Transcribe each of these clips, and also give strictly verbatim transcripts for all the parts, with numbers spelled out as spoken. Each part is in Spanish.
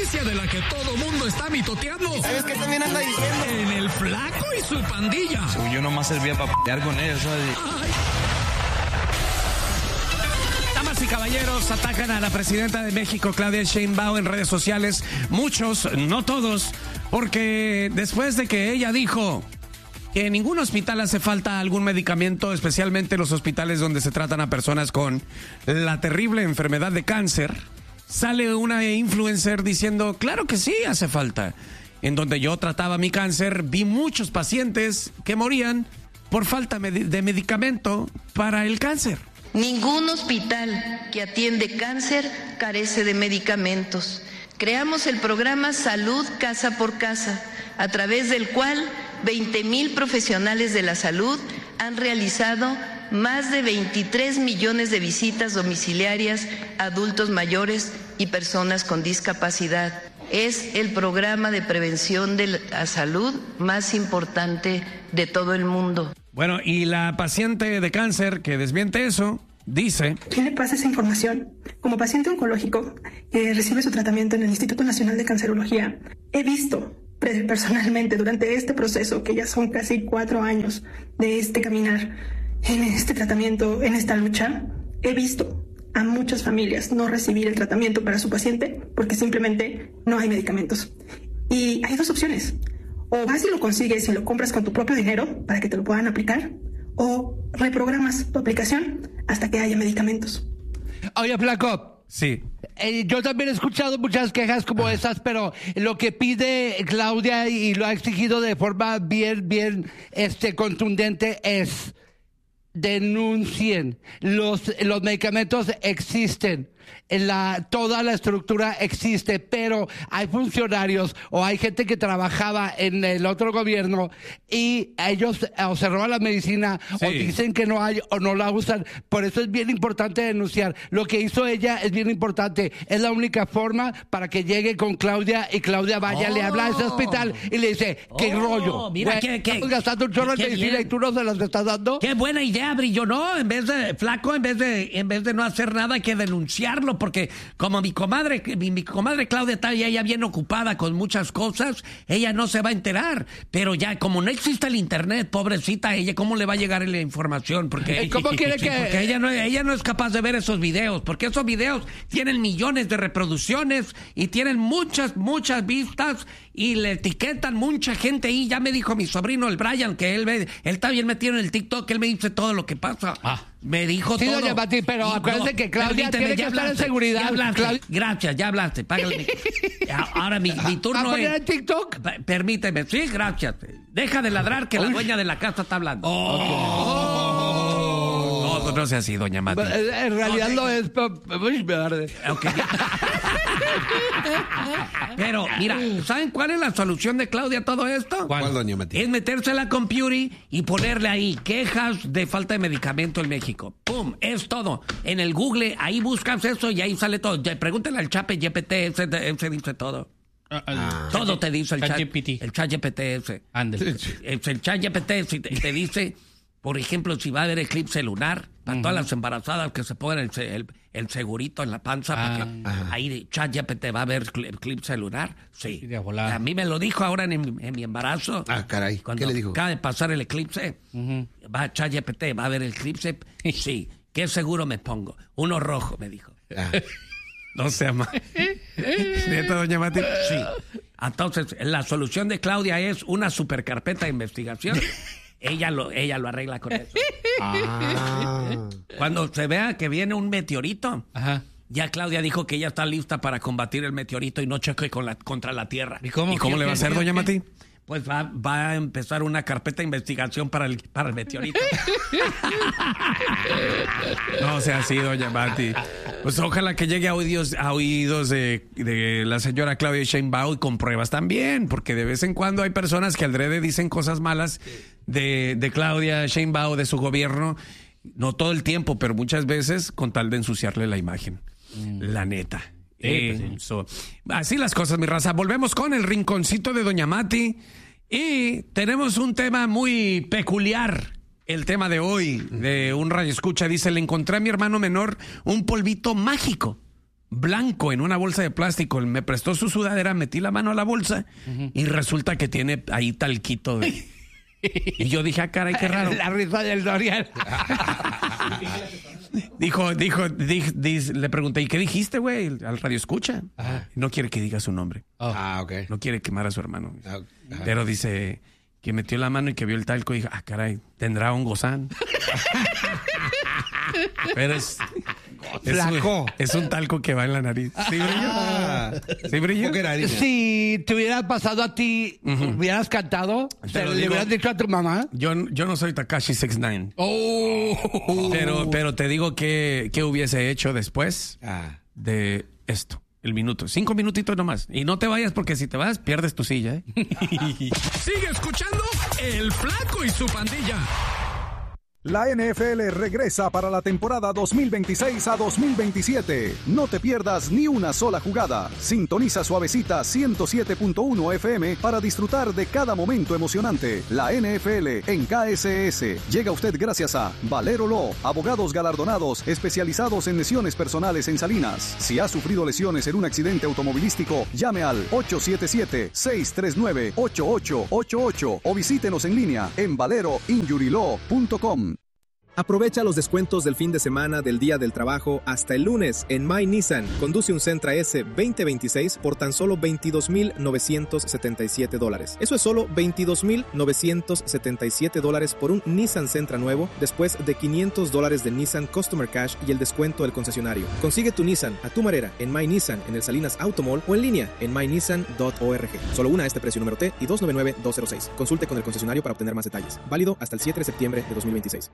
noticia de la que todo mundo está mitoteando. ¿Sabes qué también anda diciendo? En el Flaco y su pandilla. Uy, yo nomás servía para pelear con ellos, ¿sabes? Ay. Damas y caballeros, atacan a la presidenta de México, Claudia Sheinbaum, en redes sociales. Muchos, no todos, porque después de que ella dijo que en ningún hospital hace falta algún medicamento, especialmente los hospitales donde se tratan a personas con la terrible enfermedad de cáncer, sale una influencer diciendo, claro que sí hace falta. En donde yo trataba mi cáncer, vi muchos pacientes que morían por falta de medicamento para el cáncer. Ningún hospital que atiende cáncer carece de medicamentos. Creamos el programa Salud Casa por Casa, a través del cual veinte mil profesionales de la salud han realizado más de veintitrés millones de visitas domiciliarias a adultos mayores y personas con discapacidad. Es el programa de prevención de la salud más importante de todo el mundo. Bueno, y la paciente de cáncer que desmiente eso, dice... ¿Quién le pasa esa información? Como paciente oncológico que recibe su tratamiento en el Instituto Nacional de Cancerología, he visto personalmente durante este proceso, que ya son casi cuatro años de este caminar, en este tratamiento, en esta lucha, he visto a muchas familias no recibir el tratamiento para su paciente porque simplemente no hay medicamentos. Y hay dos opciones. O vas y lo consigues y lo compras con tu propio dinero para que te lo puedan aplicar, o reprogramas tu aplicación hasta que haya medicamentos. Oye, Flaco. Sí. Eh, yo también he escuchado muchas quejas como esas, pero lo que pide Claudia y lo ha exigido de forma bien, bien este, contundente es denuncien. Los, los medicamentos existen. La, toda la estructura existe, pero hay funcionarios o hay gente que trabajaba en el otro gobierno y ellos o se roban la medicina sí. o dicen que no hay o no la usan. Por eso es bien importante denunciar. Lo que hizo ella es bien importante. Es la única forma para que llegue con Claudia y Claudia vaya, oh. le habla a ese hospital y le dice, ¿qué oh, rollo? Mira, bueno, qué, qué, estamos gastando un chorro de medicina bien. Y tú no se las estás dando. Qué buena idea, Brillo. No, en vez de, Flaco, en vez de, en vez de no hacer nada, hay que denunciarlo. Porque como mi comadre, mi, mi comadre Claudia está ya, ya bien ocupada con muchas cosas, ella no se va a enterar. Pero ya, como no existe el internet, pobrecita ella, ¿cómo le va a llegar la información? Porque, ¿Cómo quiere sí, que...? Porque ella no, ella no es capaz de ver esos videos, porque esos videos tienen millones de reproducciones y tienen muchas, muchas vistas y le etiquetan mucha gente ahí. Ya me dijo mi sobrino, el Brian, que él, ve, él está bien metido en el TikTok, él me dice todo lo que pasa. Ah. Me dijo sí, todo. Sí, doña Mati, pero acuérdense no, que Claudia tiene que estar en seguridad. Ya hablaste. Claudia... Gracias, ya hablaste. Págale. Ahora mi, mi turno ¿Va a es... en TikTok? Permíteme. Sí, gracias. Deja de ladrar que Uy. La dueña de la casa está hablando. Oh. Oh. No, no sea así, doña Mati. En realidad no, no es... Uy, me arde. Okay. Pero, mira, ¿saben cuál es la solución de Claudia a todo esto? ¿Cuál, doña Mati? Es meterse a la computer y ponerle ahí quejas de falta de medicamento en México. ¡Pum! Es todo. En el Google, ahí buscas eso y ahí sale todo. Pregúntale al Chape G P T, ese, ese dice todo. Uh, ah. Todo te dice el chat, el chat G P T ese. Es el chat G P T te, te dice, por ejemplo, si va a haber eclipse lunar, para uh-huh. todas las embarazadas que se pongan el, el, el segurito en la panza, ah, porque uh-huh. ahí de chat G P T va a haber eclipse lunar. Sí. sí a mí me lo dijo ahora en, en mi embarazo. Ah, caray. Cuando ¿Qué le dijo? Acaba de pasar el eclipse, uh-huh. va chat G P T, va a haber el eclipse. Sí. ¿Qué seguro me pongo? Uno rojo, me dijo. Ah. No sea más. ¿Neta, doña Mati? Sí. Entonces, la solución de Claudia es una super carpeta de investigación. Ella lo, ella lo arregla con eso. Ah. Cuando se vea que viene un meteorito, ajá. Ya Claudia dijo que ella está lista para combatir el meteorito y no choque con la, contra la Tierra. ¿Y cómo, ¿Y cómo le va a hacer, doña Mati? Pues va, va a empezar una carpeta de investigación para el, para el meteorito. No sea así, doña Mati. Pues ojalá que llegue a oídos, a oídos de, de la señora Claudia Sheinbaum y con pruebas también, porque de vez en cuando hay personas que adrede dicen cosas malas de, de Claudia Sheinbaum, de su gobierno. No todo el tiempo, pero muchas veces con tal de ensuciarle la imagen. Mm. La neta. Sí, eh, pues sí. so, así las cosas, mi raza. Volvemos con el rinconcito de doña Mati y tenemos un tema muy peculiar. El tema de hoy de un radioescucha dice: le encontré a mi hermano menor un polvito mágico blanco en una bolsa de plástico. Me prestó su sudadera, metí la mano a la bolsa uh-huh. y resulta que tiene ahí talquito. De... Y yo dije, ah, caray, qué raro. La risa del Dorian. dijo, dijo, dijo, dijo, le pregunté, ¿y qué dijiste, güey? Al radio escucha. Ajá. No quiere que diga su nombre. Oh. Ah, ok. No quiere quemar a su hermano. Ajá. Pero dice que metió la mano y que vio el talco y dijo, ah, caray, tendrá un gozán. Pero es... Es un, es un talco que va en la nariz. ¿Sí, brillo? Ah, ¿Sí, brillo? Si te hubieras pasado a ti, uh-huh. ¿hubieras cantado? ¿Le digo, hubieras dicho a tu mamá? Yo, yo no soy Tekashi six nine. Oh. Pero, pero te digo que, que hubiese hecho después ah. de esto. El minuto. Cinco minutitos nomás. Y no te vayas porque si te vas, pierdes tu silla. ¿eh? Sigue escuchando El Flaco y su Pandilla. La N F L regresa para la temporada dos mil veintiséis a dos mil veintisiete. No te pierdas ni una sola jugada. Sintoniza Suavecita ciento siete punto uno F M para disfrutar de cada momento emocionante. La N F L en K S S. Llega usted gracias a Valero Law, abogados galardonados especializados en lesiones personales en Salinas. Si ha sufrido lesiones en un accidente automovilístico, llame al ocho siete siete, seis tres nueve, ocho ocho ocho ocho o visítenos en línea en valero injury law punto com. Aprovecha los descuentos del fin de semana del Día del Trabajo hasta el lunes en My Nissan. Conduce un Sentra S veinte veintiséis por tan solo veintidós mil novecientos setenta y siete dólares. Eso es solo veintidós mil novecientos setenta y siete dólares por un Nissan Sentra nuevo, después de quinientos dólares de Nissan Customer Cash y el descuento del concesionario. Consigue tu Nissan a tu manera en My Nissan en el Salinas Automall o en línea en my nissan punto org. Solo una a este precio número T y dos nueve nueve dos cero seis. Consulte con el concesionario para obtener más detalles. Válido hasta el siete de septiembre de dos mil veintiséis.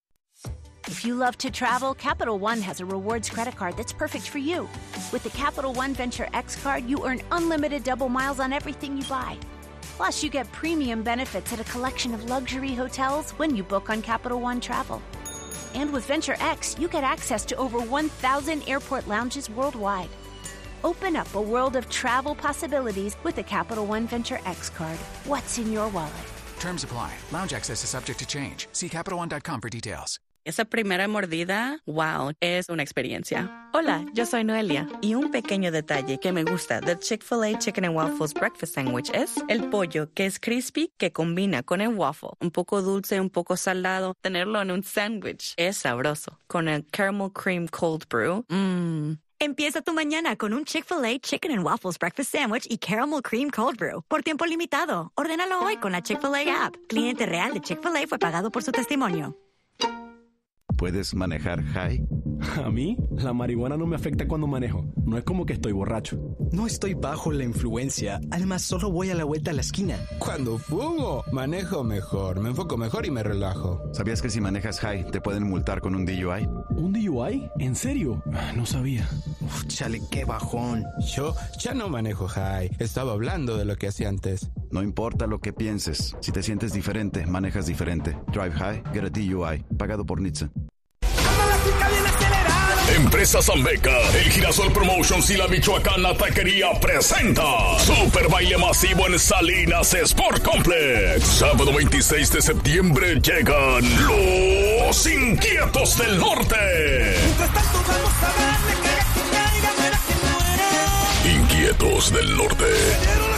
If you love to travel, Capital One has a rewards credit card that's perfect for you. With the Capital One Venture X card, you earn unlimited double miles on everything you buy. Plus, you get premium benefits at a collection of luxury hotels when you book on Capital One Travel. And with Venture X, you get access to over one thousand airport lounges worldwide. Open up a world of travel possibilities with the Capital One Venture X card. What's in your wallet? Terms apply. Lounge access is subject to change. See Capital One dot com for details. Esa primera mordida, wow, es una experiencia. Hola, yo soy Noelia. Y un pequeño detalle que me gusta del Chick-fil-A Chicken and Waffles Breakfast Sandwich es el pollo, que es crispy, que combina con el waffle. Un poco dulce, un poco salado. Tenerlo en un sándwich es sabroso. Con el Caramel Cream Cold Brew, mmm. Empieza tu mañana con un Chick-fil-A Chicken and Waffles Breakfast Sandwich y Caramel Cream Cold Brew. Por tiempo limitado. Ordénalo hoy con la Chick-fil-A app. Cliente real de Chick-fil-A fue pagado por su testimonio. ¿Puedes manejar high? A mí, la marihuana no me afecta cuando manejo. No es como que estoy borracho. No estoy bajo la influencia. Además, solo voy a la vuelta a la esquina. Cuando fumo, manejo mejor. Me enfoco mejor y me relajo. ¿Sabías que si manejas high, te pueden multar con un D U I? ¿Un D U I? ¿En serio? No sabía. Uf, chale, qué bajón. Yo ya no manejo high. Estaba hablando de lo que hacía antes. No importa lo que pienses. Si te sientes diferente, manejas diferente. Drive high, get a D U I. Pagado por N H T S A. Empresa Zambeca, el Girasol Promotions y la Michoacana Taquería presenta Super Baile Masivo en Salinas Sport Complex. Sábado veintiséis de septiembre llegan los Inquietos del Norte. Inquietos del Norte.